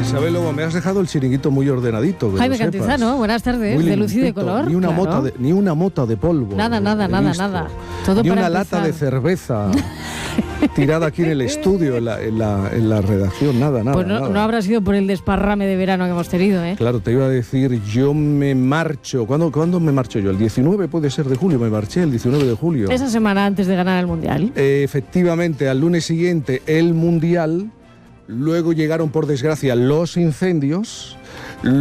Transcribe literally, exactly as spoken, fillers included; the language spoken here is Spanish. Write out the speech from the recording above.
Isabel Lobo, me has dejado el chiringuito muy ordenadito. Jaime Cantizano, buenas tardes, muy de luz y de color. Ni una, claro. mota de, ni una mota de polvo. Nada, nada, nada, visto. nada. Todo ni para una empezar. lata de cerveza tirada aquí en el estudio, en la, en la, en la redacción, nada, nada. Pues no, nada. no habrá sido por el desparrame de verano que hemos tenido, ¿eh? Claro, te iba a decir, yo me marcho. ¿Cuándo, ¿cuándo me marcho yo? El diecinueve puede ser de julio, me marché el diecinueve de julio. Esa semana antes de ganar el Mundial. Eh, efectivamente, al lunes siguiente el Mundial, luego llegaron por desgracia los incendios